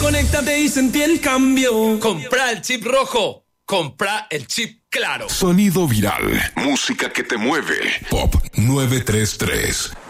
conéctate y sentí el cambio. Compra el chip rojo. Compra el chip claro. Sonido viral. Música que te mueve. Pop 933.